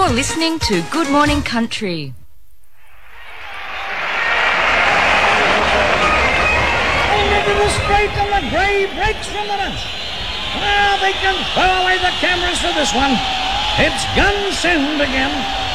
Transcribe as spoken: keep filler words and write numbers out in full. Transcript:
You're listening to Good Morning Country. Into the straight and the grey breaks from the bunch. Now they can throw away the cameras for this one. It's gun send again.